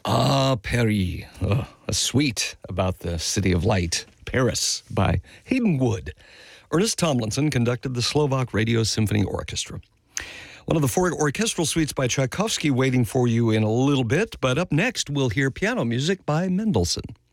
Ah, Paris, a suite about the city of light, Paris, by Hayden Wood. Ernest Tomlinson conducted the Slovak Radio Symphony Orchestra. One of the 4 orchestral suites by Tchaikovsky waiting for you in a little bit, but up next we'll hear piano music by Mendelssohn.